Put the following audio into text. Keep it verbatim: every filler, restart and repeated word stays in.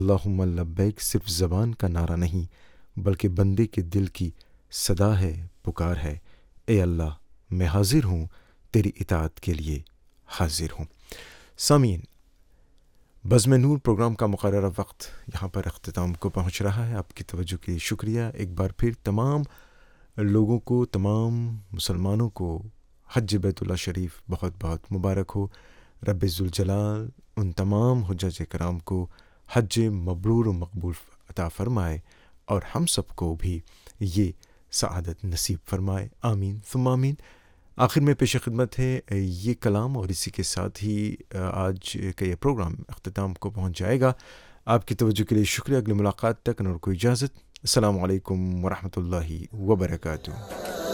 अल्लाहुम्मा लब्बैक सिर्फ ज़बान का नारा नहीं, बल्कि बंदे के दिल की सदा है, पुकार है। ए अल्लाह, मैं हाज़िर हूँ, तेरी इताअत के लिए हाज़िर हूँ। सामीन, बज़्म नूर प्रोग्राम का मुकर्ररा वक्त यहाँ पर अख्तिताम को पहुँच रहा है। आपकी तवज्जो के लिए शुक्रिया। एक बार फिर तमाम लोगों को, तमाम मुसलमानों को हज बैतुल्लाह शरीफ बहुत बहुत मुबारक हो। रब्बे ज़ुल जलाल उन तमाम हुज्जाज कराम को हज मबरूर व मकबूल अता फ़रमाए और हम सबको भी ये सआदत नसीब फ़रमाए। आमीन सुम्मा आमीन। आखिर में पेश खिदमत है ये कलाम और इसी के साथ ही आज का ये प्रोग्राम अख्तिताम को पहुँच जाएगा। आपकी तवज्जो के लिए शुक्रिया। अगली मुलाकात तक और कोई इजाज़त। अस्सलामु अलैकुम व रहमतुल्लाहि व बरकातुहू।